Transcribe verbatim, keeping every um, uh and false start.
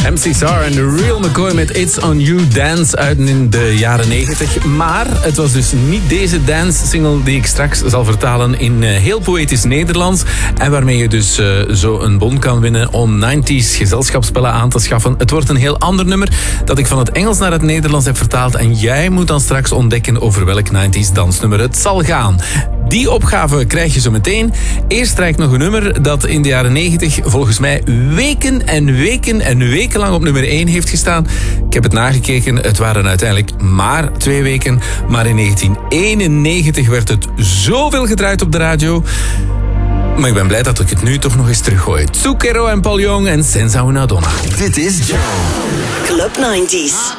M C Sar en The Real McCoy met It's On You Dance uit in de jaren negentig. Maar het was dus niet deze dance-single die ik straks zal vertalen in heel poëtisch Nederlands. En waarmee je dus uh, zo een bon kan winnen om negentiger gezelschapsspellen aan te schaffen. Het wordt een heel ander nummer dat ik van het Engels naar het Nederlands heb vertaald. En jij moet dan straks ontdekken over welk negentiger dansnummer het zal gaan. Die opgave krijg je zo meteen. Eerst draai ik nog een nummer dat in de jaren negentig volgens mij weken en weken en weken lang op nummer één heeft gestaan. Ik heb het nagekeken, het waren uiteindelijk maar twee weken. Maar in negentien eenennegentig werd het zoveel gedraaid op de radio. Maar ik ben blij dat ik het nu toch nog eens teruggooi. Zucchero en Paul Young en Senza una donna. Dit is Club negentig.